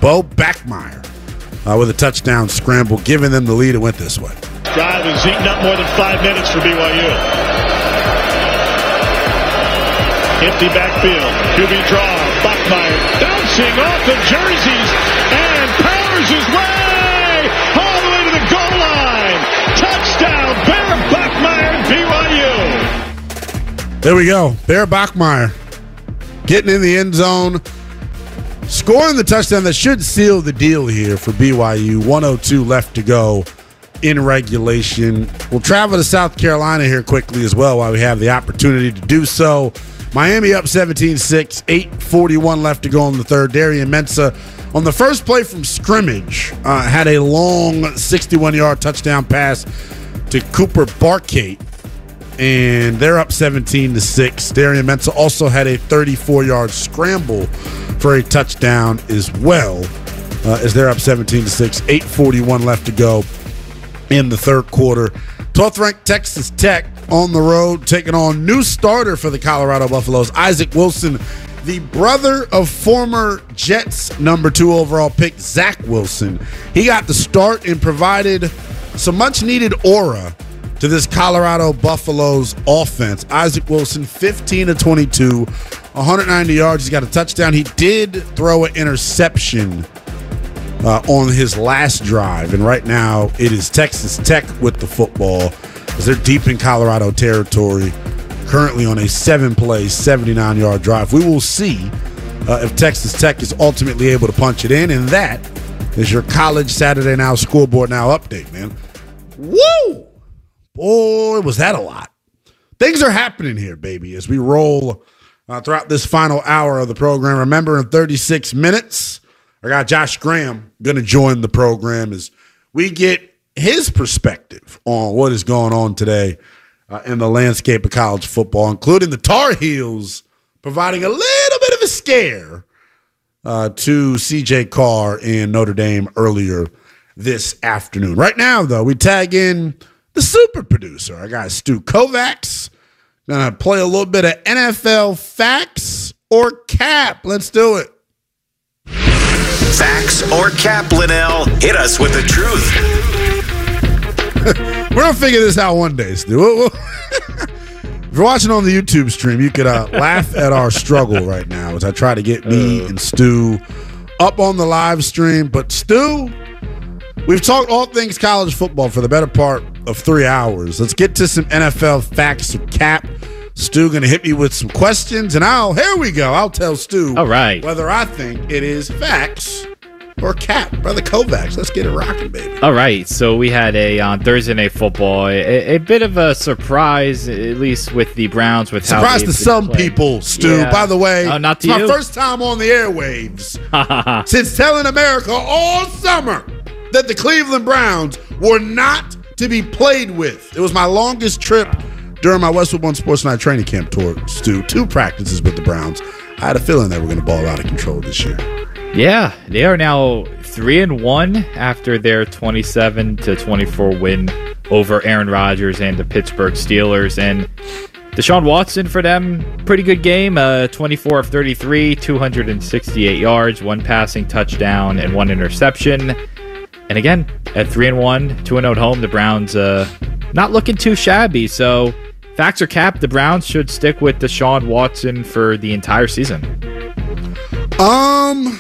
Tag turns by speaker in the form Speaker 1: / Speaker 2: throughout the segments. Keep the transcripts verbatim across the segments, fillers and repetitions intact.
Speaker 1: Bo Bachmeier uh, with a touchdown scramble, giving them the lead. It went this way.
Speaker 2: Drive has eaten up more than five minutes for B Y U. Empty backfield. Q B draw. Bachmeier bouncing off the jerseys and powers his way all the way to the goal line. Touchdown, Bear Bachmeier, B Y U.
Speaker 1: There we go. Bear Bachmeier getting in the end zone, scoring the touchdown that should seal the deal here for B Y U. one oh two left to go in regulation. We'll travel to South Carolina here quickly as well while we have the opportunity to do so. Miami up seventeen six, eight forty-one left to go in the third. Darian Mensah on the first play from scrimmage uh, had a long sixty-one-yard touchdown pass to Cooper Barkate, and they're up seventeen to six. Darian Mensah also had a thirty-four-yard scramble for a touchdown as well, uh, as they're up seventeen to six. eight forty-one left to go in the third quarter. twelfth-ranked Texas Tech on the road, taking on new starter for the Colorado Buffaloes, Isaac Wilson, the brother of former Jets number two overall pick Zach Wilson. He got the start and provided some much-needed aura to this Colorado Buffaloes offense. Isaac Wilson, fifteen of twenty-two, one hundred ninety yards. He's got a touchdown. He did throw an interception uh, on his last drive, and right now it is Texas Tech with the football as they're deep in Colorado territory, currently on a seven-play, seventy-nine-yard drive. We will see uh, if Texas Tech is ultimately able to punch it in, and that is your College Saturday Now Scoreboard Now update, man. Woo! Boy, was that a lot. Things are happening here, baby, as we roll uh, throughout this final hour of the program. Remember, in thirty-six minutes, I got Josh Graham going to join the program as we get his perspective on what is going on today uh, in the landscape of college football, including the Tar Heels providing a little bit of a scare uh, to C J Carr and Notre Dame earlier this afternoon. Right now, though, we tag in the super producer. I got Stu Kovacs. Gonna play a little bit of N F L facts or cap. Let's do it.
Speaker 3: Facts or cap, Linnell? Hit us with the truth.
Speaker 1: We're going to figure this out one day, Stu. If you're watching on the YouTube stream, you could uh, laugh at our struggle right now as I try to get me uh. and Stu up on the live stream. But, Stu, we've talked all things college football for the better part of three hours. Let's get to some N F L facts or cap. Stu going to hit me with some questions, and I'll, here we go. I'll tell Stu
Speaker 4: all right.
Speaker 1: whether I think it is facts or cap. Brother Kovacs, let's get it rocking, baby.
Speaker 4: All right, so we had a on Thursday Night Football, a, a bit of a surprise, at least with the Browns. With
Speaker 1: surprise
Speaker 4: how
Speaker 1: to some
Speaker 4: playing.
Speaker 1: people, Stu.
Speaker 4: Yeah.
Speaker 1: By the way,
Speaker 4: uh, not to
Speaker 1: it's
Speaker 4: you.
Speaker 1: my first time on the airwaves since telling America all summer that the Cleveland Browns were not to be played with. It was my longest trip during my Westwood One Sports Night training camp tour, Stu. Two practices with the Browns. I had a feeling they were going to ball out of control this year. Yeah,
Speaker 4: they are now three and one after their twenty-seven to twenty-four win over Aaron Rodgers and the Pittsburgh Steelers. And Deshaun Watson for them, pretty good game. Uh, twenty-four of thirty-three, two hundred sixty-eight yards, one passing touchdown, and one interception. And again, at three and one, two and zero at home, the Browns uh, not looking too shabby. So, facts or cap, the Browns should stick with Deshaun Watson for the entire season.
Speaker 1: Um.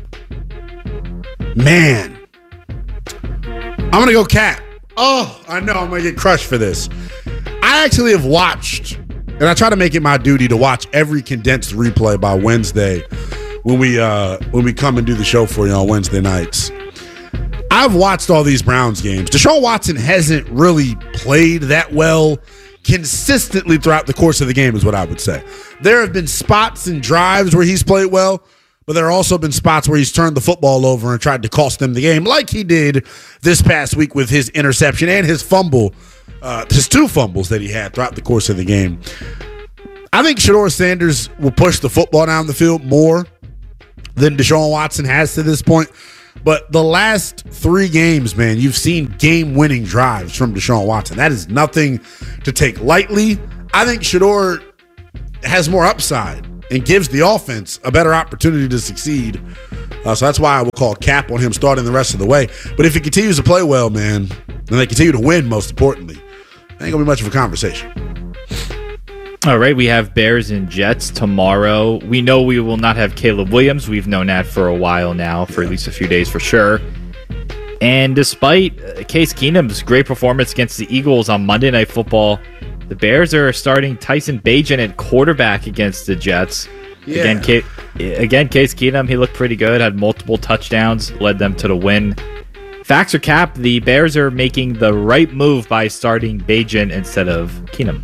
Speaker 1: Man, I'm going to go cap. Oh, I know I'm going to get crushed for this. I actually have watched, and I try to make it my duty to watch every condensed replay by Wednesday when we uh, when we come and do the show for you on Wednesday nights. I've watched all these Browns games. Deshaun Watson hasn't really played that well consistently throughout the course of the game is what I would say. There have been spots and drives where he's played well, but there have also been spots where he's turned the football over and tried to cost them the game, like he did this past week with his interception and his fumble, uh, his two fumbles that he had throughout the course of the game. I think Shedeur Sanders will push the football down the field more than Deshaun Watson has to this point. But the last three games, man, you've seen game-winning drives from Deshaun Watson. That is nothing to take lightly. I think Shedeur has more upside and gives the offense a better opportunity to succeed Uh, so that's why I will call cap on him starting the rest of the way. But if he continues to play well, man, and they continue to win, most importantly, ain't going to be much of a conversation.
Speaker 4: All right, we have Bears and Jets tomorrow. We know we will not have Caleb Williams. We've known that for a while now, for at least a few days for sure. And despite uh, Case Keenum's great performance against the Eagles on Monday Night Football, the Bears are starting Tyson Bagent at quarterback against the Jets.
Speaker 1: Yeah.
Speaker 4: Again, Case, again, Case Keenum, he looked pretty good, had multiple touchdowns, led them to the win. Facts or cap, the Bears are making the right move by starting Bagent instead of Keenum.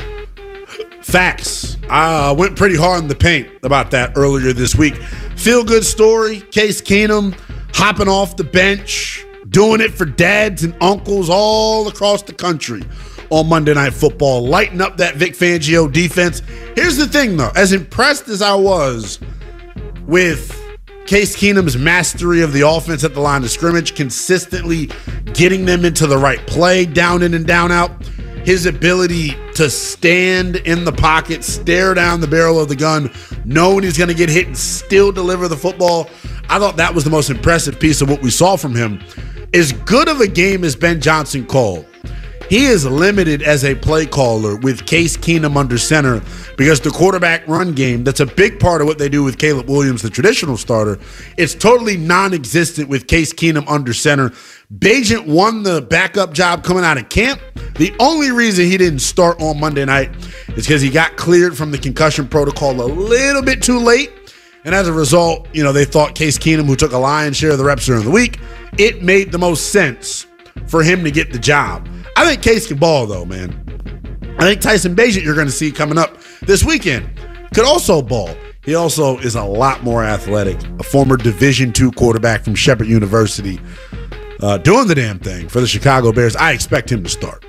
Speaker 1: Facts. I uh, went pretty hard in the paint about that earlier this week. Feel-good story, Case Keenum hopping off the bench, doing it for dads and uncles all across the country on Monday Night Football, lighting up that Vic Fangio defense. Here's the thing, though. As impressed as I was with Case Keenum's mastery of the offense at the line of scrimmage, consistently getting them into the right play, down in and down out, his ability to stand in the pocket, stare down the barrel of the gun, knowing he's going to get hit and still deliver the football, I thought that was the most impressive piece of what we saw from him. As good of a game as Ben Johnson called, he is limited as a play caller with Case Keenum under center because the quarterback run game, that's a big part of what they do with Caleb Williams, the traditional starter, it's totally non-existent with Case Keenum under center. Bagent won the backup job coming out of camp. The only reason he didn't start on Monday night is because he got cleared from the concussion protocol a little bit too late. And as a result, you know, they thought Case Keenum, who took a lion's share of the reps during the week, it made the most sense for him to get the job. I think Case can ball, though, man. I think Tyson Bagent, you're going to see coming up this weekend, could also ball. He also is a lot more athletic, a former Division two quarterback from Shepherd University, uh, doing the damn thing for the Chicago Bears. I expect him to start.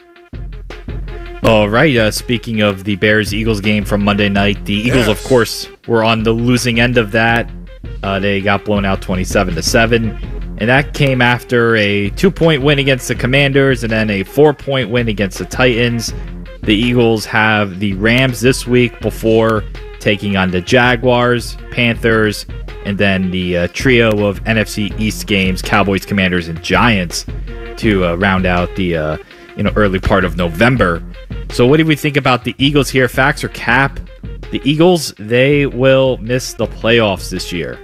Speaker 4: All right, uh, speaking of the Bears-Eagles game from Monday night, the Eagles,
Speaker 1: Yes.
Speaker 4: of course, were on the losing end of that. Uh, they got blown out twenty-seven to seven, and that came after a two-point win against the Commanders and then a four-point win against the Titans. The Eagles have the Rams this week before taking on the Jaguars, Panthers, and then the uh, trio of N F C East games, Cowboys, Commanders, and Giants, to uh, round out the uh, you know early part of November. So what do we think about the Eagles here? Facts or cap? The Eagles, they will miss the playoffs this year.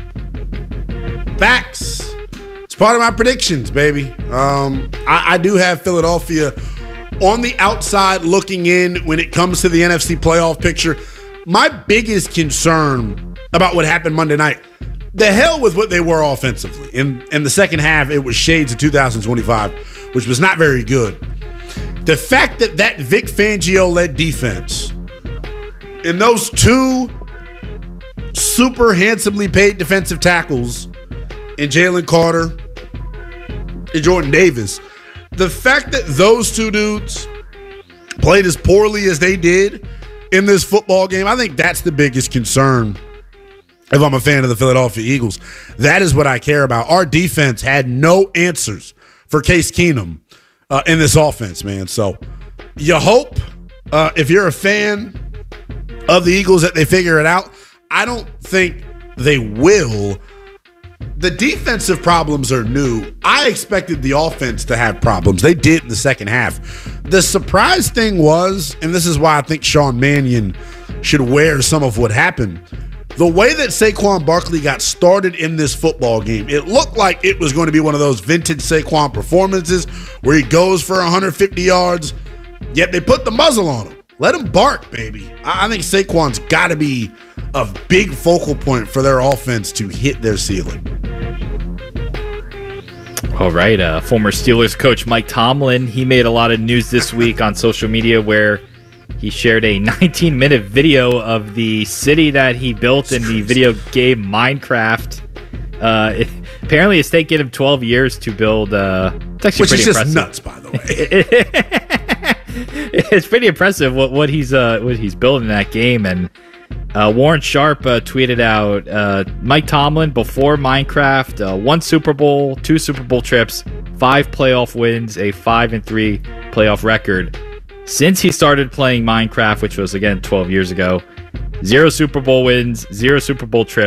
Speaker 1: Facts. It's part of my predictions, baby. Um, I, I do have Philadelphia on the outside looking in when it comes to the N F C playoff picture. My biggest concern about what happened Monday night, the hell with what they were offensively. In, in the second half, it was shades of two thousand twenty-five, which was not very good. The fact that that Vic Fangio-led defense and those two super handsomely paid defensive tackles in Jalen Carter and Jordan Davis, the fact that those two dudes played as poorly as they did in this football game, I think that's the biggest concern if I'm a fan of the Philadelphia Eagles. That is what I care about. Our defense had no answers for Case Keenum uh, in this offense, man. So you hope, uh, if you're a fan of the Eagles, that they figure it out. I don't think they will. The defensive problems are new. I expected the offense to have problems. They did in the second half. The surprise thing was, and this is why I think Sean Mannion should wear some of what happened, the way that Saquon Barkley got started in this football game, it looked like it was going to be one of those vintage Saquon performances where he goes for one hundred fifty yards, yet they put the muzzle on him. Let him bark, baby. I think Saquon's got to be a big focal point for their offense to hit their ceiling.
Speaker 4: All right, uh, former Steelers coach Mike Tomlin, he made a lot of news this week on social media where he shared a nineteen-minute video of the city that he built in the video game Minecraft. Uh, it, apparently, it's taken him twelve years to build. Uh, it's actually
Speaker 1: Which
Speaker 4: pretty
Speaker 1: is just
Speaker 4: impressive.
Speaker 1: nuts, by the way.
Speaker 4: It's pretty impressive what, what he's uh, what he's building in that game. And uh, Warren Sharp uh, tweeted out uh, Mike Tomlin before Minecraft, uh, one Super Bowl, two Super Bowl trips, five playoff wins, a five and three playoff record. Since he started playing Minecraft, which was again twelve years ago, zero Super Bowl wins, zero Super Bowl trips,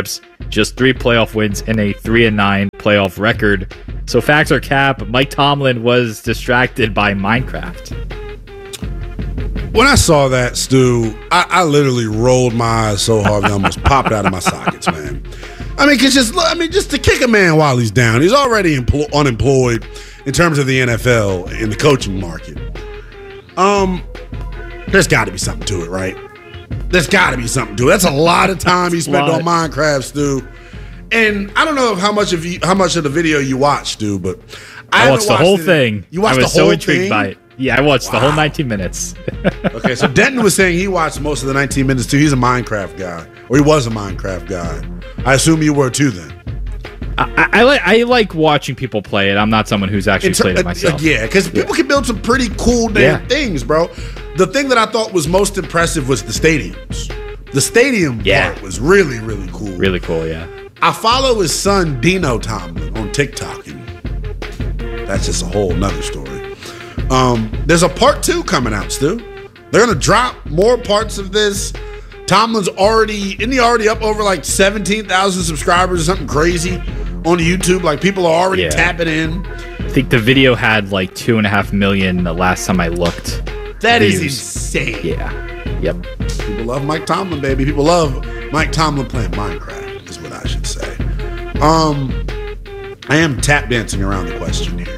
Speaker 4: just three playoff wins and a three and nine playoff record. So facts or cap, Mike Tomlin was distracted by Minecraft.
Speaker 1: When I saw that, Stu, I, I literally rolled my eyes so hard they almost popped out of my sockets, man. I mean, cause just I mean, just to kick a man while he's down, he's already empl- unemployed in terms of the N F L in the coaching market. Um, there's got to be something to it, right? There's got to be something to it. That's a lot of time he spent on Minecraft, Stu. And I don't know how much of you, how much of the video you watched, Stu, but I,
Speaker 4: I watched the whole
Speaker 1: it.
Speaker 4: thing.
Speaker 1: You watched
Speaker 4: I was
Speaker 1: the whole
Speaker 4: so intrigued
Speaker 1: thing?
Speaker 4: by it. Yeah, I watched
Speaker 1: Wow.
Speaker 4: the whole nineteen minutes.
Speaker 1: Okay, so Denton was saying he watched most of the nineteen minutes too. He's a Minecraft guy, or he was a Minecraft guy. I assume you were too then.
Speaker 4: I, I like I like watching people play it. I'm not someone who's actually
Speaker 1: Ter-
Speaker 4: played it
Speaker 1: uh,
Speaker 4: myself.
Speaker 1: yeah, because people can build some pretty cool damn
Speaker 4: Yeah.
Speaker 1: things, bro. The thing that I thought was most impressive was the stadiums. The stadium
Speaker 4: Yeah.
Speaker 1: part was really, really cool.
Speaker 4: Really cool, yeah.
Speaker 1: I follow his son Dino Tomlin on TikTok, and that's just a whole nother story. Um, there's a part two coming out, Stu. They're gonna drop more parts of this. Tomlin's already, isn't he already up over like seventeen thousand subscribers or something crazy on YouTube? Like people are already
Speaker 4: Yeah.
Speaker 1: tapping in.
Speaker 4: I think the video had like two and a half million the last time I looked.
Speaker 1: That is
Speaker 4: Views.
Speaker 1: insane.
Speaker 4: Yeah. Yep.
Speaker 1: People love Mike Tomlin, baby. People love Mike Tomlin playing Minecraft, is what I should say. Um, I am tap dancing around the question here.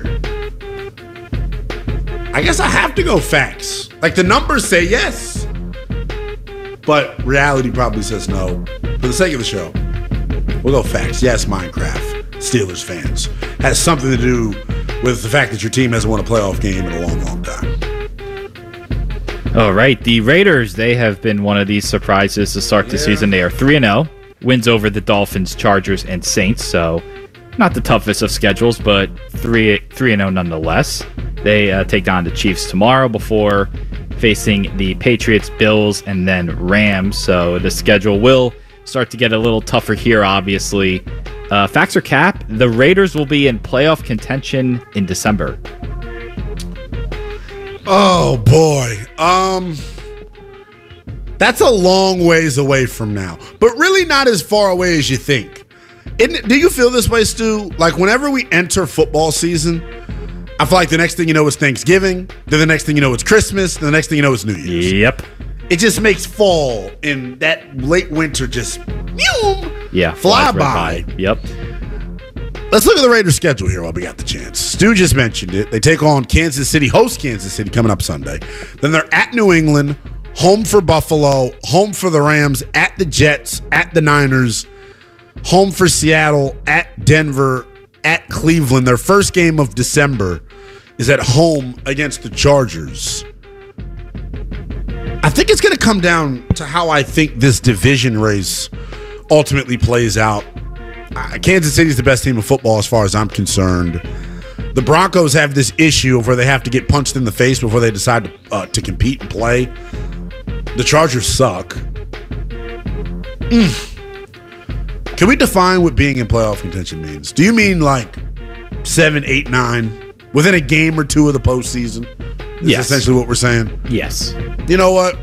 Speaker 1: I guess I have to go facts. Like the numbers say yes, but reality probably says no. For the sake of the show, we'll go facts. Yes, Minecraft, Steelers fans, has something to do with the fact that your team hasn't won a playoff game in a long, long time.
Speaker 4: All right. The Raiders, they have been one of these surprises to start the
Speaker 1: Yeah.
Speaker 4: season. They are three and oh. Wins over the Dolphins, Chargers, and Saints. So not the toughest of schedules, but three three and oh nonetheless. They uh, take on the Chiefs tomorrow before facing the Patriots, Bills, and then Rams. So the schedule will start to get a little tougher here, obviously. Uh, facts or cap, the Raiders will be in playoff contention in December.
Speaker 1: Oh boy. Um That's a long ways away from now, but really not as far away as you think. Isn't it, do you feel this way, Stu? Like whenever we enter football season, I feel like the next thing you know is Thanksgiving, then the next thing you know it's Christmas, then the next thing you know is New Year's.
Speaker 4: Yep.
Speaker 1: It just makes fall and that late winter just meow,
Speaker 4: Yeah.
Speaker 1: fly
Speaker 4: flies right
Speaker 1: by.
Speaker 4: Yep.
Speaker 1: Let's look at the Raiders' schedule here while we got the chance. Stu just mentioned it. They take on Kansas City, host Kansas City coming up Sunday. Then they're at New England, home for Buffalo, home for the Rams, at the Jets, at the Niners, home for Seattle, at Denver, at Cleveland. Their first game of December is at home against the Chargers. I think it's going to come down to how I think this division race ultimately plays out. Uh, Kansas City is the best team of football as far as I'm concerned. The Broncos have this issue of where they have to get punched in the face before they decide to, uh, to compete and play. The Chargers suck. Mm. Can we define what being in playoff contention means? Do you mean like seven, eight, nine, within a game or two of the postseason? Is
Speaker 4: Yes.
Speaker 1: essentially what we're saying?
Speaker 4: Yes.
Speaker 1: You know what?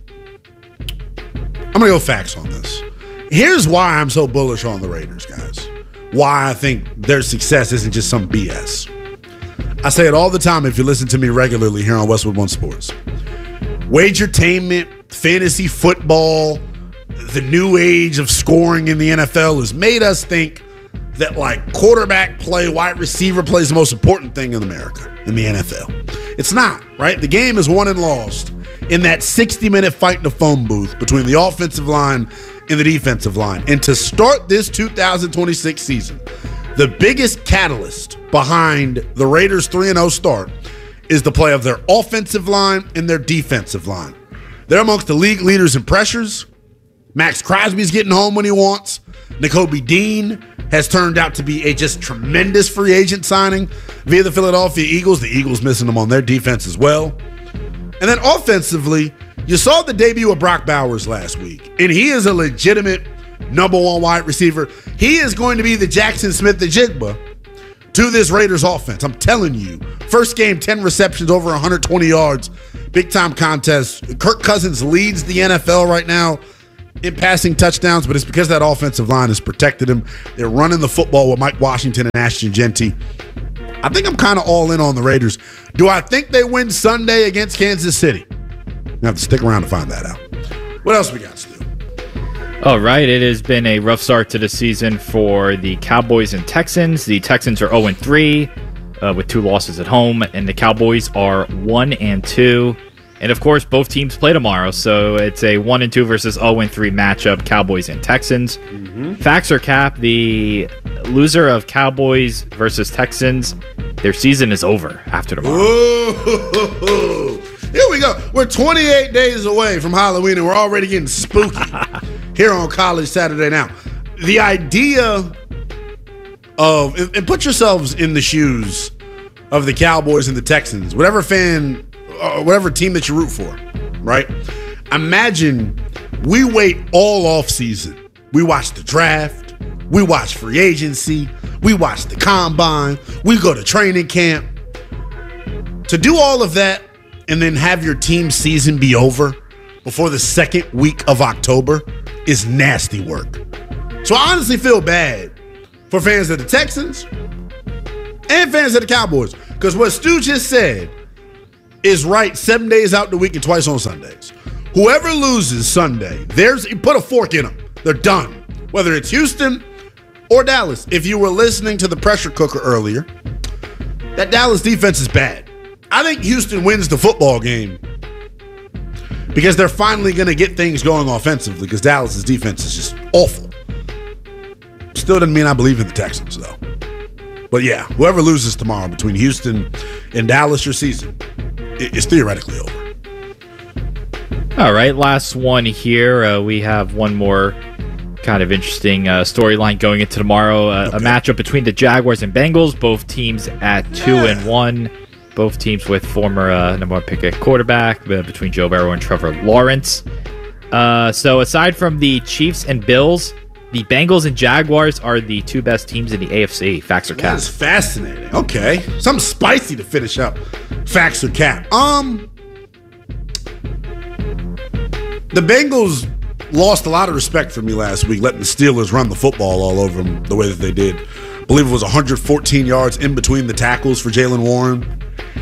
Speaker 1: I'm going to go facts on this. Here's why I'm so bullish on the Raiders, guys. Why I think their success isn't just some B S. I say it all the time if you listen to me regularly here on Westwood One Sports. Wagertainment, fantasy football, the new age of scoring in the N F L has made us think that like quarterback play, wide receiver play is the most important thing in America, in the N F L. It's not, right? The game is won and lost in that sixty-minute fight in the phone booth between the offensive line and the defensive line. And to start this two thousand twenty-six season, the biggest catalyst behind the Raiders' three and oh start is the play of their offensive line and their defensive line. They're amongst the league leaders in pressures. Max Crosby's getting home when he wants. Nakobe Dean has turned out to be a just tremendous free agent signing via the Philadelphia Eagles. The Eagles missing them on their defense as well. And then offensively, you saw the debut of Brock Bowers last week, and he is a legitimate number one wide receiver. He is going to be the Jackson Smith-Njigba to this Raiders offense. I'm telling you. First game, ten receptions, over one hundred twenty yards. Big-time contest. Kirk Cousins leads the N F L right now in passing touchdowns, but it's because that offensive line has protected him. They're running the football with Mike Washington and Ashton Genty. I think I'm kind of all in on the Raiders. Do I think they win Sunday against Kansas City? You have to stick around to find that out. What else we got, Stu?
Speaker 4: All right, it has been a rough start to the season for the Cowboys and Texans. The Texans are oh and three uh, with two losses at home, and the Cowboys are one and two. And, of course, both teams play tomorrow, so it's a one and two versus oh and three matchup, Cowboys and Texans. Mm-hmm. Facts or cap, the loser of Cowboys versus Texans, their season is over after tomorrow.
Speaker 1: Ooh, here we go. We're twenty-eight days away from Halloween, and we're already getting spooky here on College Saturday Now. The idea of, and put yourselves in the shoes of the Cowboys and the Texans, whatever fan, uh, whatever team that you root for, right? Imagine we wait all off season. We watch the draft. We watch free agency. We watch the combine. We go to training camp. To do all of that and then have your team season be over before the second week of October is nasty work. So I honestly feel bad for fans of the Texans and fans of the Cowboys, because what Stu just said is right seven days out the week and twice on Sundays. Whoever loses Sunday, there's put a fork in them. They're done. Whether it's Houston or Dallas. If you were listening to the pressure cooker earlier, that Dallas defense is bad. I think Houston wins the football game because they're finally going to get things going offensively, because Dallas's defense is just awful. Still doesn't mean I believe in the Texans, though. But yeah, whoever loses tomorrow between Houston and Dallas, your season is theoretically over.
Speaker 4: All right, last one here. Uh, we have one more kind of interesting uh, storyline going into tomorrow. Uh, okay. A matchup between the Jaguars and Bengals. Both teams at two yeah. and one. Both teams with former uh, number one pick at quarterback uh, between Joe Burrow and Trevor Lawrence. Uh, so aside from the Chiefs and Bills, the Bengals and Jaguars are the two best teams in the A F C. Facts or cap?
Speaker 1: That is fascinating. Okay, something spicy to finish up. Facts or cap? Um, the Bengals lost a lot of respect for me last week, letting the Steelers run the football all over them the way that they did. I believe it was one hundred fourteen yards in between the tackles for Jaylen Warren.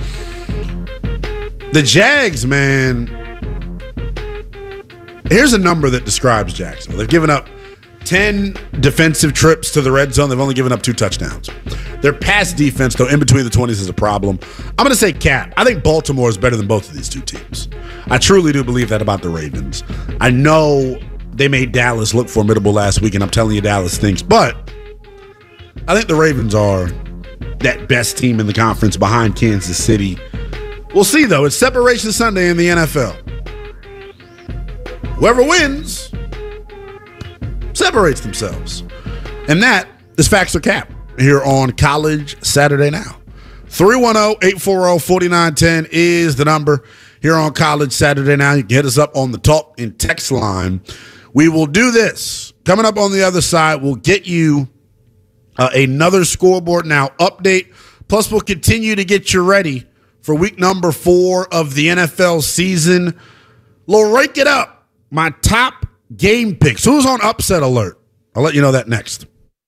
Speaker 1: The Jags, man, here's a number that describes Jacksonville. They've given up ten defensive trips to the red zone. They've only given up two touchdowns. Their pass defense, though, in between the twenties is a problem. I'm going to say cap. I think Baltimore is better than both of these two teams. I truly do believe that about the Ravens. I know they made Dallas look formidable last week, and I'm telling you Dallas stinks, but I think the Ravens are that best team in the conference behind Kansas City. We'll see, though. It's Separation Sunday in the N F L. Whoever wins separates themselves. And that is Facts or Cap here on College Saturday Now. three one zero, eight four zero, four nine one zero is the number here on College Saturday Now. You can hit us up on the talk and text line. We will do this. Coming up on the other side, we'll get you uh, another Scoreboard Now update. Plus, we'll continue to get you ready for week number four of the N F L season. We'll rake it up. My top game picks. Who's on upset alert? I'll let you know that next.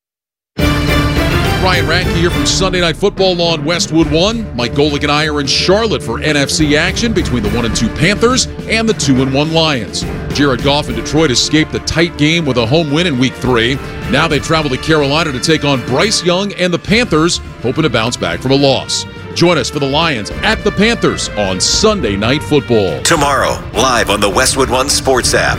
Speaker 5: Ryan Radke here from Sunday Night Football on Westwood One. Mike Golick and I are in Charlotte for N F C action between the one and two Panthers and the two and one Lions. Jared Goff and Detroit escaped the tight game with a home win in week three. Now they travel to Carolina to take on Bryce Young and the Panthers, hoping to bounce back from a loss. Join us for the Lions at the Panthers on Sunday Night Football.
Speaker 3: Tomorrow, live on the Westwood One Sports app.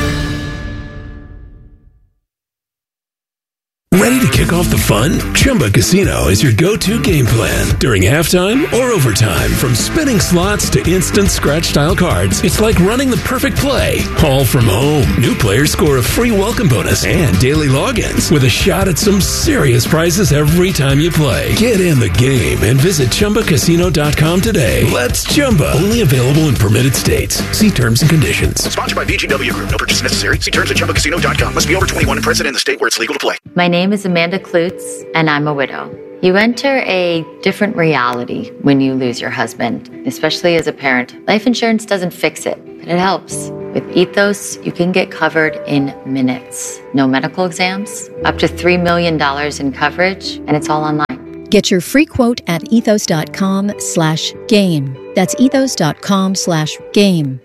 Speaker 6: Ready to kick off the fun? Chumba Casino is your go-to game plan during halftime or overtime. From spinning slots to instant scratch-style cards, it's like running the perfect play, all from home. New players score a free welcome bonus and daily logins with a shot at some serious prizes every time you play. Get in the game and visit Chumba Casino dot com today. Let's Chumba. Only available in permitted states. See terms and conditions.
Speaker 7: Sponsored by V G W Group. No purchase necessary. See terms at Chumba Casino dot com. Must be over twenty-one and present in the state where it's legal to play.
Speaker 8: My name is Amanda Klutz, and I'm a widow. You enter a different reality when you lose your husband, especially as a parent. Life insurance doesn't fix it, but it helps. With Ethos, you can get covered in minutes. No medical exams, up to three million dollars in coverage, and it's all online.
Speaker 9: Get your free quote at ethos.com slash game. That's ethos.com slash game.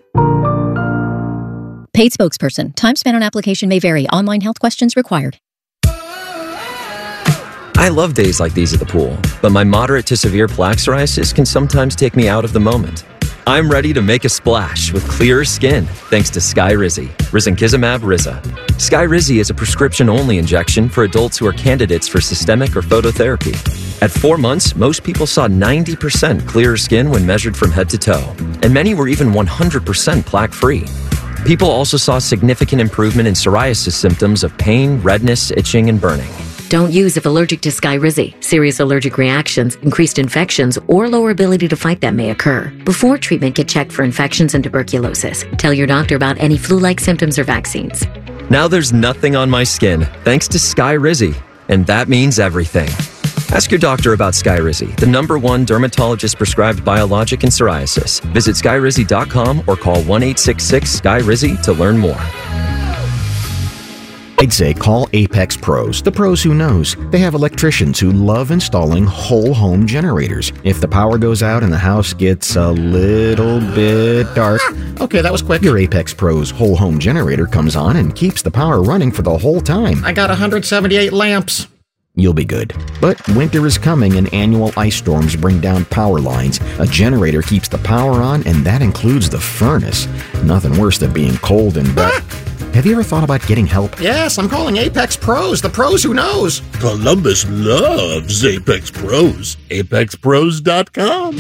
Speaker 9: Paid spokesperson. Time spent on application may vary. Online health questions required.
Speaker 10: I love days like these at the pool, but my moderate to severe plaque psoriasis can sometimes take me out of the moment. I'm ready to make a splash with clearer skin thanks to Skyrizi, risankizumab Riza. Skyrizi is a prescription-only injection for adults who are candidates for systemic or phototherapy. At four months, most people saw ninety percent clearer skin when measured from head to toe, and many were even one hundred percent plaque-free. People also saw significant improvement in psoriasis symptoms of pain, redness, itching, and burning.
Speaker 11: Don't use if allergic to Skyrizi. Serious allergic reactions, increased infections, or lower ability to fight them may occur. Before treatment, get checked for infections and tuberculosis. Tell your doctor about any flu-like symptoms or vaccines.
Speaker 10: Now there's nothing on my skin thanks to Skyrizi, and that means everything. Ask your doctor about Skyrizi, the number one dermatologist-prescribed biologic in psoriasis. Visit skyrizi dot com or call one eight six six Sky Rizi to learn more.
Speaker 12: I'd say call Apex Pros, the pros who knows. They have electricians who love installing whole home generators. If the power goes out and the house gets a little bit dark, okay, that was quick. Your Apex Pros whole home generator comes on and keeps the power running for the whole time.
Speaker 13: I got one hundred seventy-eight lamps.
Speaker 12: You'll be good. But winter is coming and annual ice storms bring down power lines. A generator keeps the power on, and that includes the furnace. Nothing worse than being cold and wet. Have you ever thought about getting help?
Speaker 13: Yes, I'm calling Apex Pros, the pros who knows.
Speaker 14: Columbus loves Apex Pros. apex pros dot com.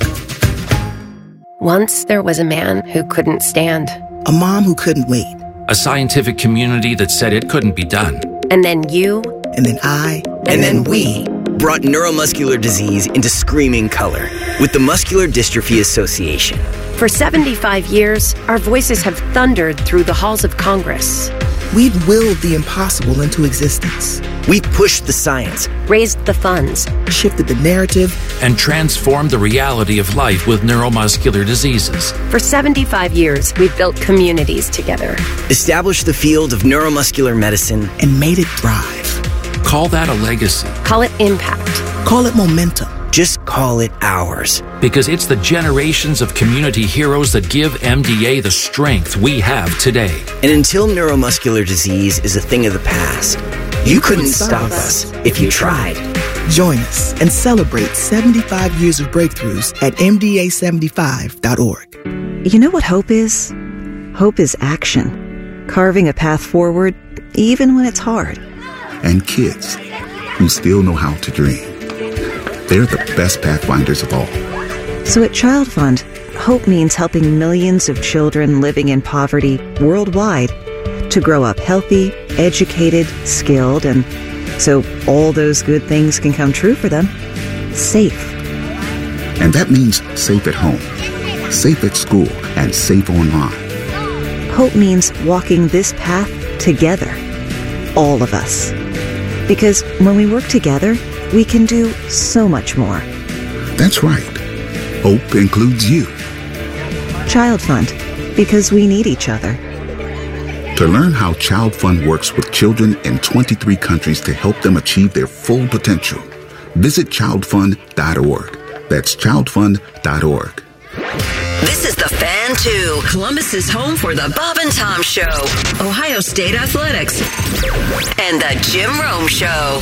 Speaker 15: Once there was a man who couldn't stand.
Speaker 16: A mom who couldn't wait.
Speaker 17: A scientific community that said it couldn't be done.
Speaker 15: And then you.
Speaker 16: And then I.
Speaker 15: And, and then, then we.
Speaker 18: Brought neuromuscular disease into screaming color with the Muscular Dystrophy Association.
Speaker 15: For seventy-five years, our voices have thundered through the halls of Congress.
Speaker 16: We've willed the impossible into existence.
Speaker 18: We've pushed the science,
Speaker 15: raised the funds,
Speaker 16: shifted the narrative,
Speaker 17: and transformed the reality of life with neuromuscular diseases.
Speaker 15: For seventy-five years, we've built communities together,
Speaker 18: established the field of neuromuscular medicine,
Speaker 16: and made it thrive.
Speaker 17: Call that a legacy.
Speaker 15: Call it impact.
Speaker 16: Call it momentum.
Speaker 18: Just call it ours.
Speaker 17: Because it's the generations of community heroes that give M D A the strength we have today.
Speaker 18: And until neuromuscular disease is a thing of the past, you, you couldn't, couldn't stop us if you tried.
Speaker 16: Join us and celebrate seventy-five years of breakthroughs at M D A seventy-five dot org.
Speaker 19: You know what hope is? Hope is action. Carving a path forward, even when it's hard.
Speaker 20: And kids who still know how to dream. They're the best pathfinders of all.
Speaker 19: So at Child Fund, hope means helping millions of children living in poverty worldwide to grow up healthy, educated, skilled, and so all those good things can come true for them, safe.
Speaker 20: And that means safe at home, safe at school, and safe online.
Speaker 19: Hope means walking this path together, all of us. Because when we work together, we can do so much more.
Speaker 20: That's right. Hope includes you.
Speaker 19: Child Fund, because we need each other.
Speaker 20: To learn how Child Fund works with children in twenty-three countries to help them achieve their full potential, visit child fund dot org. That's child fund dot org.
Speaker 21: This is the Fan two, Columbus's home for the Bob and Tom Show, Ohio State Athletics, and the Jim Rome Show.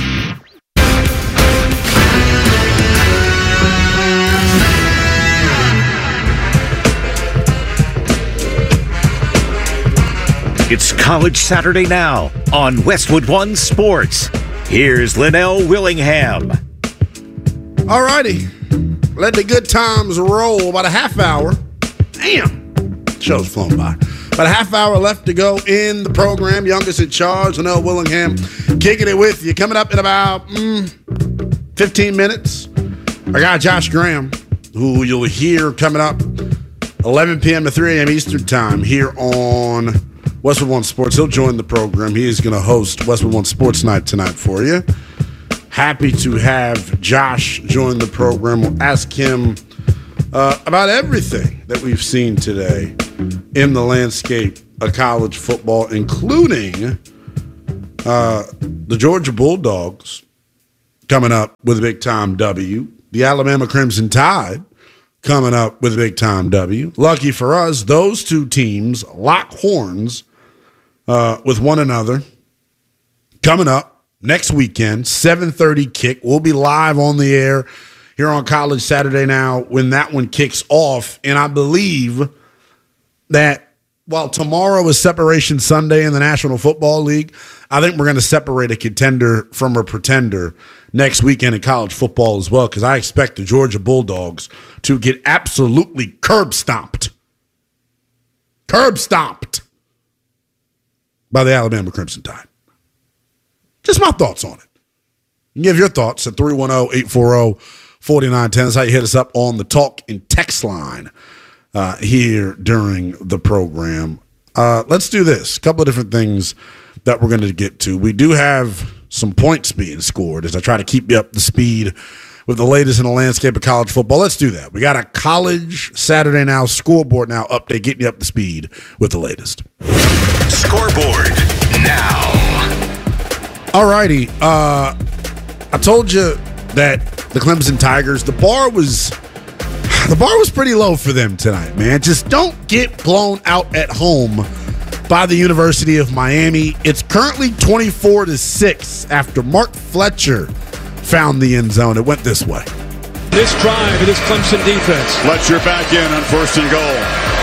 Speaker 22: It's College Saturday now on Westwood One Sports. Here's Linnell Willingham.
Speaker 1: All righty. Let the good times roll. About a half hour. Damn. Show's flown by. About a half hour left to go in the program. Youngest in charge, Linnell Willingham, kicking it with you. Coming up in about mm, fifteen minutes, I got Josh Graham, who you'll hear coming up eleven p.m. to three a.m. Eastern Time here on Westwood One Sports. He'll join the program. He is going to host Westwood One Sports Night tonight for you. Happy to have Josh join the program. We'll ask him uh, about everything that we've seen today in the landscape of college football, including uh, the Georgia Bulldogs coming up with a big-time W, the Alabama Crimson Tide coming up with a big-time W. Lucky for us, those two teams lock horns uh, with one another coming up next weekend, seven thirty kick. We'll be live on the air here on College Saturday Now when that one kicks off. And I believe that while tomorrow is Separation Sunday in the National Football League, I think we're going to separate a contender from a pretender next weekend in college football as well, because I expect the Georgia Bulldogs to get absolutely curb stomped. Curb stomped by the Alabama Crimson Tide. Just my thoughts on it. You can give your thoughts at three one zero, eight four zero, four nine one zero. That's how you hit us up on the talk and text line uh, here during the program. Uh, let's do this. A couple of different things that we're going to get to. We do have some points being scored as I try to keep you up to speed with the latest in the landscape of college football. Let's do that. We got a College Saturday Now scoreboard now update, getting you up to speed with the latest.
Speaker 3: Scoreboard now.
Speaker 1: All righty. Uh, I told you that the Clemson Tigers, the bar was the bar was pretty low for them tonight, man. Just don't get blown out at home by the University of Miami. It's currently twenty-four to six after Mark Fletcher found the end zone. It went this way.
Speaker 2: This drive of this Clemson defense.
Speaker 4: Fletcher back in on first and goal.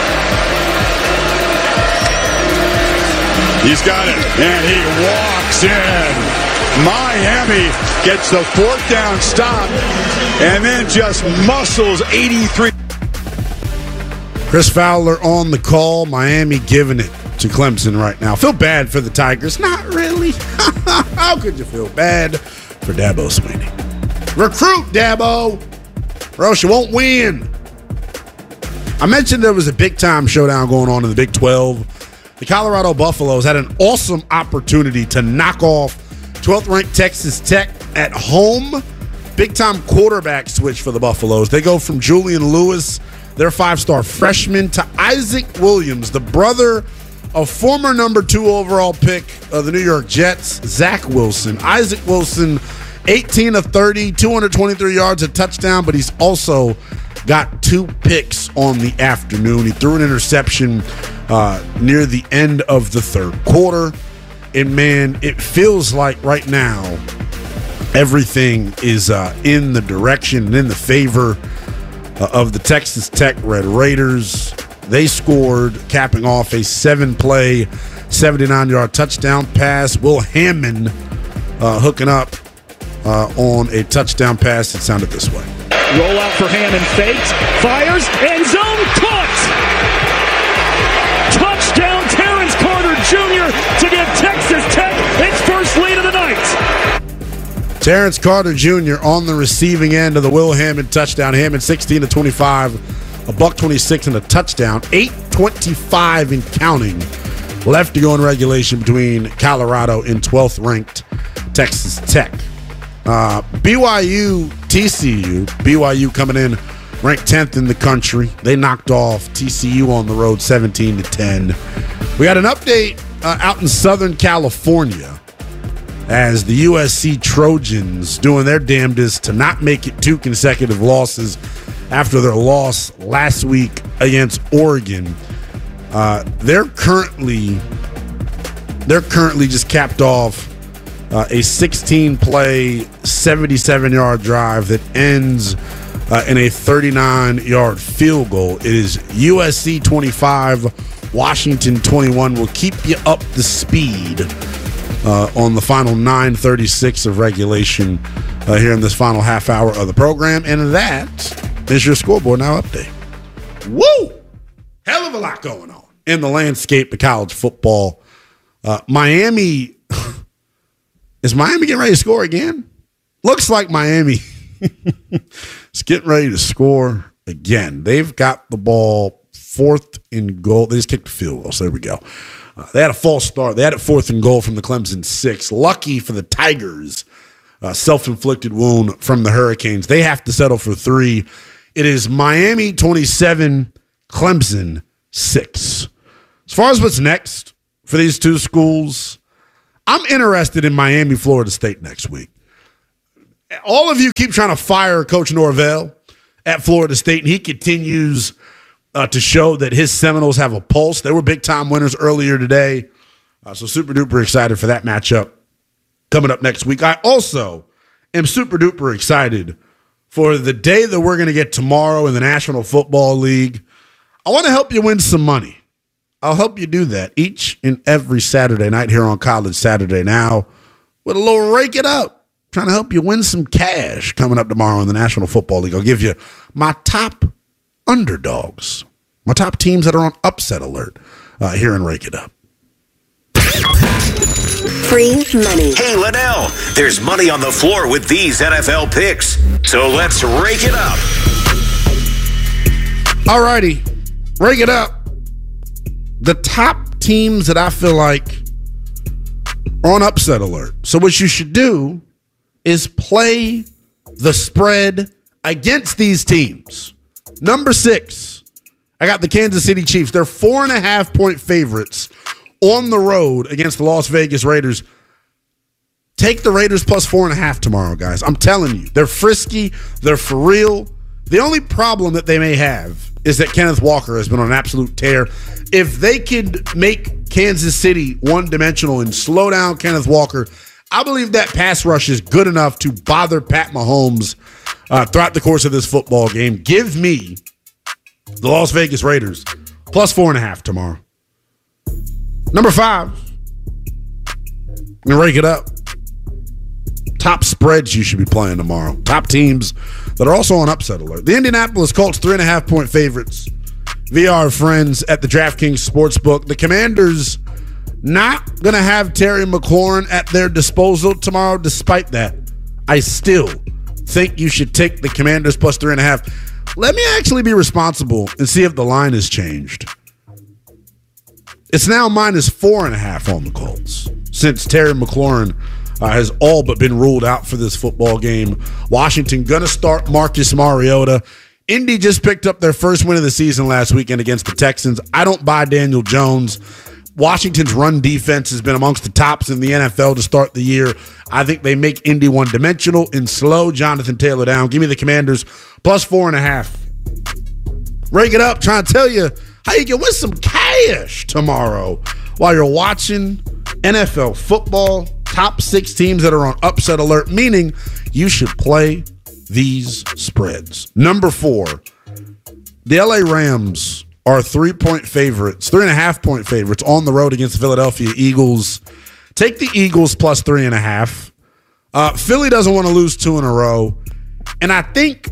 Speaker 4: He's got it, and he walks in. Miami gets the fourth down stop, and then just muscles eighty-three.
Speaker 1: Chris Fowler on the call. Miami giving it to Clemson right now. Feel bad for the Tigers. Not really. How could you feel bad for Dabo Swinney? Recruit, Dabo, or else you won't win. I mentioned there was a big-time showdown going on in the Big twelve. The Colorado Buffaloes had an awesome opportunity to knock off twelfth-ranked Texas Tech at home. Big-time quarterback switch for the Buffaloes. They go from Julian Lewis, their five-star freshman, to Isaac Williams, the brother of former number two overall pick of the New York Jets, Zach Wilson. Isaac Wilson, eighteen of thirty, two hundred twenty-three yards, a touchdown, but he's also got two picks on the afternoon. He threw an interception uh, near the end of the third quarter. And, man, it feels like right now everything is uh, in the direction and in the favor uh, of the Texas Tech Red Raiders. They scored, capping off a seven-play, seventy-nine-yard touchdown pass. Will Hammond uh, hooking up uh, on a touchdown pass. It sounded this way.
Speaker 2: Roll out for Hammond, fakes, fires, end zone, caught! Touchdown, Terrence Carter Junior to give Texas Tech its first lead of the night.
Speaker 1: Terrence Carter Junior on the receiving end of the Will Hammond touchdown. Hammond sixteen to twenty-five, a buck twenty-six and a touchdown. eight twenty-five and counting left to go in regulation between Colorado and twelfth-ranked Texas Tech. Uh, B Y U, T C U. B Y U coming in ranked tenth in the country. They knocked off T C U on the road seventeen to ten. We got an update uh, out in Southern California as the U S C Trojans doing their damnedest to not make it two consecutive losses after their loss last week against Oregon. Uh, they're currently they're currently just capped off Uh, a sixteen-play, seventy-seven-yard drive that ends uh, in a thirty-nine-yard field goal. It is U S C twenty-five, Washington twenty-one. We'll keep you up to speed uh, on the final nine thirty-six of regulation uh, here in this final half hour of the program. And that is your Scoreboard Now update. Woo! Hell of a lot going on in the landscape of college football. Uh, Miami... Is Miami getting ready to score again? Looks like Miami is getting ready to score again. They've got the ball fourth and goal. They just kicked the field goal, so there we go. Uh, they had a false start. They had it fourth and goal from the Clemson six. Lucky for the Tigers, uh, self-inflicted wound from the Hurricanes. They have to settle for three. It is Miami twenty-seven, Clemson six. As far as what's next for these two schools, I'm interested in Miami, Florida State next week. All of you keep trying to fire Coach Norvell at Florida State, and he continues uh, to show that his Seminoles have a pulse. They were big-time winners earlier today, uh, so super-duper excited for that matchup coming up next week. I also am super-duper excited for the day that we're going to get tomorrow in the National Football League. I want to help you win some money. I'll help you do that each and every Saturday night here on College Saturday Now with a little Rake It Up. Trying to help you win some cash coming up tomorrow in the National Football League. I'll give you my top underdogs, my top teams that are on upset alert uh, here in Rake It Up.
Speaker 21: Free money.
Speaker 22: Hey, Linnell, there's money on the floor with these N F L picks. So let's rake it up.
Speaker 1: All righty. Rake it up. The top teams that I feel like are on upset alert. So what you should do is play the spread against these teams. Number six, I got the Kansas City Chiefs. They're four and a half point favorites on the road against the Las Vegas Raiders. Take the Raiders plus four and a half tomorrow, guys. I'm telling you, they're frisky. They're for real. The only problem that they may have is that Kenneth Walker has been on an absolute tear. If they could make Kansas City one-dimensional and slow down Kenneth Walker, I believe that pass rush is good enough to bother Pat Mahomes uh, throughout the course of this football game. Give me the Las Vegas Raiders plus four and a half tomorrow. Number five, I'm going to rake it up. Top spreads you should be playing tomorrow. Top teams that are also on upset alert. The Indianapolis Colts, three and a half point favorites via our friends at the DraftKings Sportsbook. The Commanders not going to have Terry McLaurin at their disposal tomorrow. Despite that, I still think you should take the Commanders plus three and a half. Let me actually be responsible and see if the line has changed. It's now minus four and a half on the Colts since Terry McLaurin uh, has all but been ruled out for this football game. Washington going to start Marcus Mariota. Indy just picked up their first win of the season last weekend against the Texans. I don't buy Daniel Jones. Washington's run defense has been amongst the tops in the N F L to start the year. I think they make Indy one-dimensional and slow Jonathan Taylor down. Give me the Commanders plus four and a half. Rake it up, trying to tell you how you can win some cash tomorrow while you're watching N F L football. Top six teams that are on upset alert, meaning you should play these spreads. Number four, the L A Rams are three-point favorites, three-and-a-half-point favorites on the road against the Philadelphia Eagles. Take the Eagles plus three and a half. Uh, Philly doesn't want to lose two in a row. And I think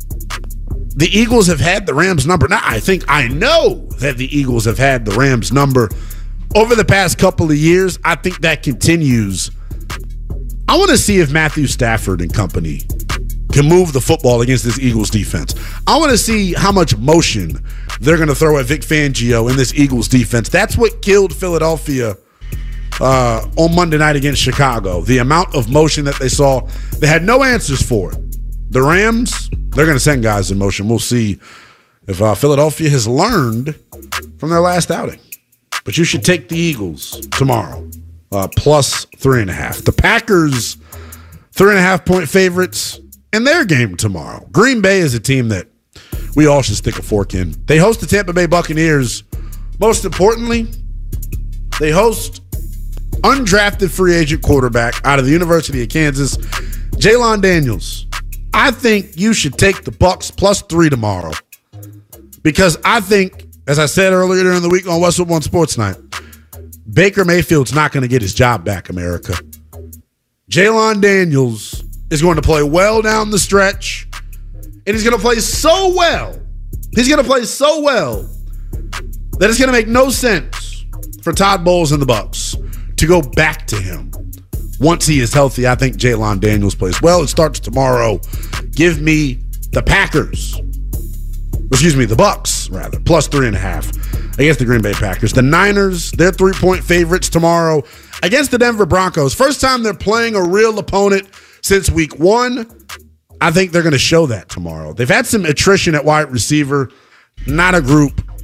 Speaker 1: the Eagles have had the Rams number. Now, I think I know that the Eagles have had the Rams number over the past couple of years. I think that continues. I want to see if Matthew Stafford and company can move the football against this Eagles defense. I want to see how much motion they're going to throw at Vic Fangio in this Eagles defense. That's what killed Philadelphia uh, on Monday night against Chicago. The amount of motion that they saw, they had no answers for it. The Rams, they're going to send guys in motion. We'll see if uh, Philadelphia has learned from their last outing. But you should take the Eagles tomorrow, uh, plus three and a half. The Packers, three and a half point favorites in their game tomorrow. Green Bay is a team that we all should stick a fork in. They host the Tampa Bay Buccaneers. Most importantly, they host undrafted free agent quarterback out of the University of Kansas, Jalon Daniels. I think you should take the Bucs plus three tomorrow because I think, as I said earlier during the week on Westwood One Sports Night, Baker Mayfield's not going to get his job back, America. Jalon Daniels is going to play well down the stretch, and he's going to play so well. He's going to play so well that it's going to make no sense for Todd Bowles and the Bucs to go back to him. Once he is healthy, I think Jalon Daniels plays well. It starts tomorrow. Give me the Packers. Excuse me, the Bucs, rather, plus three and a half against the Green Bay Packers. The Niners, they're three-point favorites tomorrow against the Denver Broncos. First time they're playing a real opponent since week one. I think they're going to show that tomorrow. They've had some attrition at wide receiver. Not a group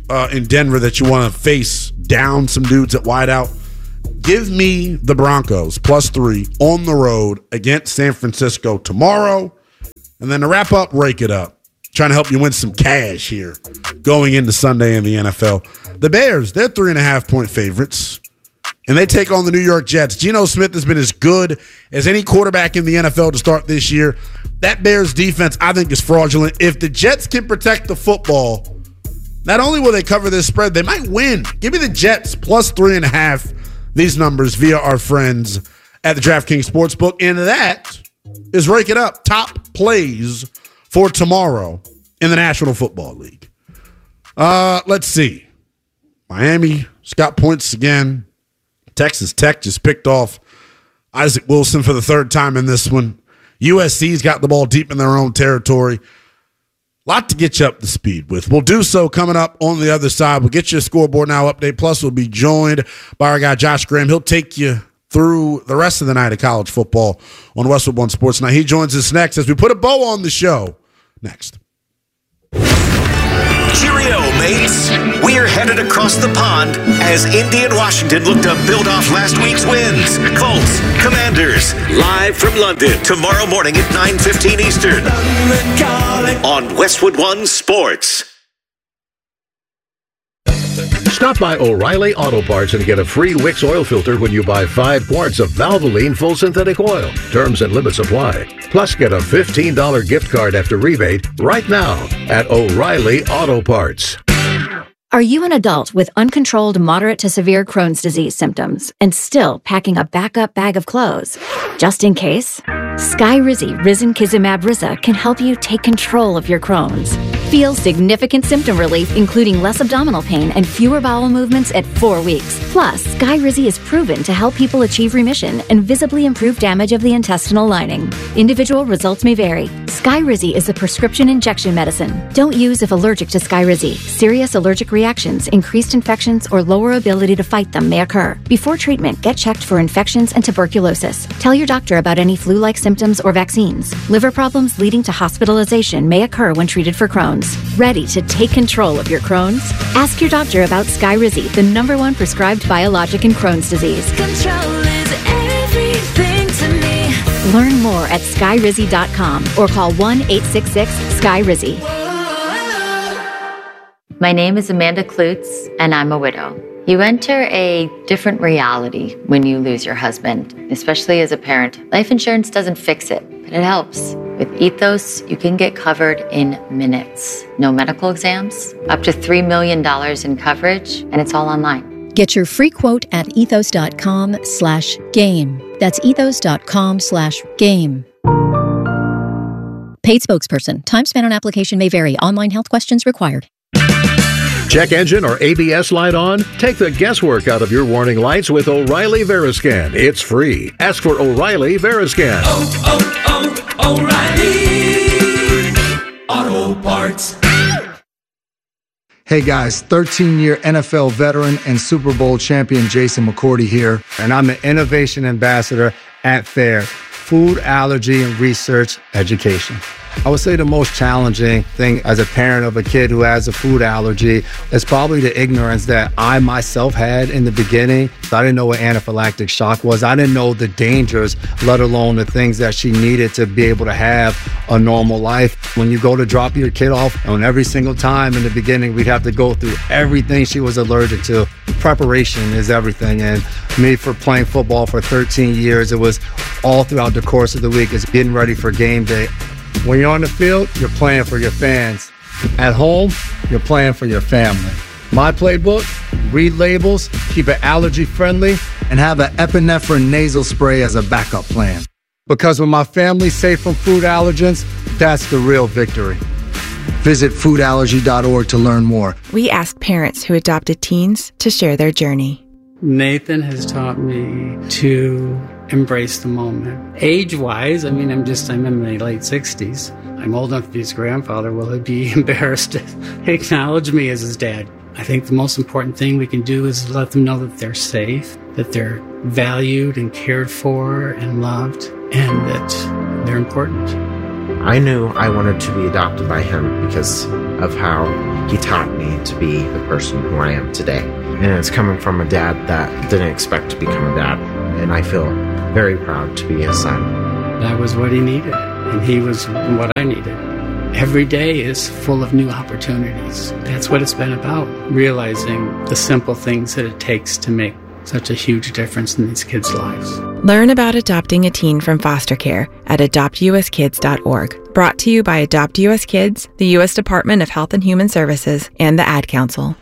Speaker 1: uh, in Denver that you want to face down some dudes at wideout, give me the Broncos plus three on the road against San Francisco tomorrow. And then to wrap up, rake it up. Trying to help you win some cash here going into Sunday in the N F L. The Bears, they're three and a half point favorites. And they take on the New York Jets. Geno Smith has been as good as any quarterback in the N F L to start this year. That Bears defense, I think, is fraudulent. If the Jets can protect the football, not only will they cover this spread, they might win. Give me the Jets plus three and a half. These numbers via our friends at the DraftKings Sportsbook. And that is Rake It Up. Top plays for tomorrow in the National Football League. Uh, let's see. Miami's got points again. Texas Tech just picked off Isaac Wilson for the third time in this one. U S C's got the ball deep in their own territory. Lot to get you up to speed with. We'll do so coming up on the other side. We'll get you a scoreboard now update. Plus, we'll be joined by our guy, Josh Graham. He'll take you through the rest of the night of college football on Westwood One Sports Night. He joins us next as we put a bow on the show. Next.
Speaker 22: Cheerio, mates. We're headed across the pond as Indy and Washington look to build off last week's wins. Colts, Commanders, live from London tomorrow morning at nine fifteen Eastern on Westwood One Sports.
Speaker 5: Stop by O'Reilly Auto Parts and get a free Wix oil filter when you buy five quarts of Valvoline full synthetic oil. Terms and limits apply. Plus, get a fifteen dollars gift card after rebate right now at O'Reilly Auto Parts.
Speaker 6: Are you an adult with uncontrolled moderate to severe Crohn's disease symptoms and still packing a backup bag of clothes? Just in case? Skyrizi Risankizumab Riza can help you take control of your Crohn's. Feel significant symptom relief, including less abdominal pain and fewer bowel movements at four weeks. Plus, Skyrizi is proven to help people achieve remission and visibly improve damage of the intestinal lining. Individual results may vary. Skyrizi is a prescription injection medicine. Don't use if allergic to Skyrizi. Serious allergic reactions, increased infections, or lower ability to fight them may occur. Before treatment, get checked for infections and tuberculosis. Tell your doctor about any flu-like symptoms or vaccines. Liver problems leading to hospitalization may occur when treated for Crohn's. Ready to take control of your Crohn's? Ask your doctor about Skyrizi, the number one prescribed biologic in Crohn's disease. Control is everything to me. Learn more at skyrizi dot com or call one eight six six Skyrizi.
Speaker 8: My name is Amanda Klutz, and I'm a widow. You enter a different reality when you lose your husband, especially as a parent. Life insurance doesn't fix it, but it helps. With Ethos, you can get covered in minutes. No medical exams, up to three million dollars in coverage, and it's all online.
Speaker 9: Get your free quote at ethos.com slash game. That's ethos.com slash game. Paid spokesperson. Time spent on application may vary. Online health questions required.
Speaker 5: Check engine or A B S light on? Take the guesswork out of your warning lights with O'Reilly Veriscan. It's free. Ask for O'Reilly Veriscan.
Speaker 23: Oh, oh, oh, O'Reilly Auto Parts.
Speaker 24: Hey guys, thirteen-year N F L veteran and Super Bowl champion Jason McCourty here, and I'm an innovation ambassador at FAIR, Food Allergy and Research Education. I would say the most challenging thing as a parent of a kid who has a food allergy is probably the ignorance that I myself had in the beginning. I didn't know what anaphylactic shock was. I didn't know the dangers, let alone the things that she needed to be able to have a normal life. When you go to drop your kid off, and every single time in the beginning, we'd have to go through everything she was allergic to. Preparation is everything. And me, for playing football for thirteen years, it was all throughout the course of the week. It's getting ready for game day. When you're on the field, you're playing for your fans. At home, you're playing for your family. My playbook, read labels, keep it allergy friendly, and have an epinephrine nasal spray as a backup plan. Because when my family's safe from food allergens, that's the real victory. Visit food allergy dot org to learn more.
Speaker 25: We asked parents who adopted teens to share their journey.
Speaker 26: Nathan has taught me to embrace the moment. Age-wise, I mean, I'm just, I'm in my late sixties. I'm old enough to be his grandfather. Will he be embarrassed to acknowledge me as his dad? I think the most important thing we can do is let them know that they're safe, that they're valued and cared for and loved, and that they're important.
Speaker 7: I knew I wanted to be adopted by him because of how he taught me to be the person who I am today. And it's coming from a dad that didn't expect to become a dad. And I feel very proud to be his son.
Speaker 26: That was what he needed, and he was what I needed. Every day is full of new opportunities. That's what it's been about, realizing the simple things that it takes to make such a huge difference in these kids' lives.
Speaker 25: Learn about adopting a teen from foster care at adopt u s kids dot org. Brought to you by Adopt U S Kids, the U S Department of Health and Human Services, and the Ad Council.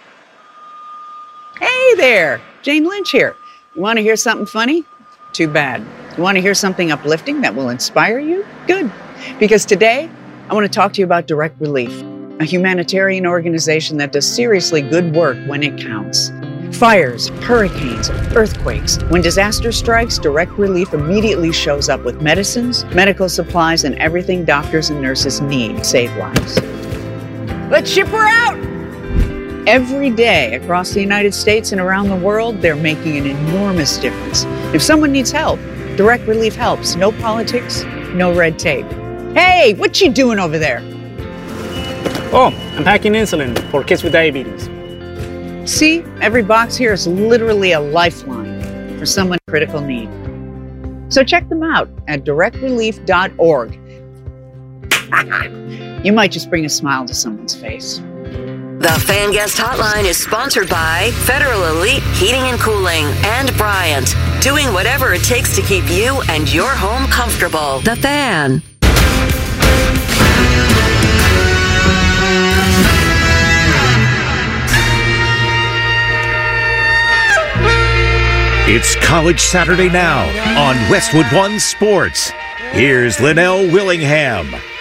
Speaker 10: Hey there, Jane Lynch here. You want to hear something funny? Too bad. You want to hear something uplifting that will inspire you? Good. Because today, I want to talk to you about Direct Relief, a humanitarian organization that does seriously good work when it counts. Fires, hurricanes, earthquakes. When disaster strikes, Direct Relief immediately shows up with medicines, medical supplies, and everything doctors and nurses need to save lives. Let's ship her out! Every day across the United States and around the world, they're making an enormous difference. If someone needs help, Direct Relief helps. No politics, no red tape. Hey, what you doing over there?
Speaker 11: Oh, I'm packing insulin for kids with diabetes.
Speaker 10: See, every box here is literally a lifeline for someone in critical need. So check them out at direct relief dot org. You might just bring a smile to someone's face.
Speaker 21: The Fan Guest Hotline is sponsored by Federal Elite Heating and Cooling and Bryant, doing whatever it takes to keep you and your home comfortable. The Fan.
Speaker 22: It's College Saturday now on Westwood One Sports. Here's Linnell Willingham.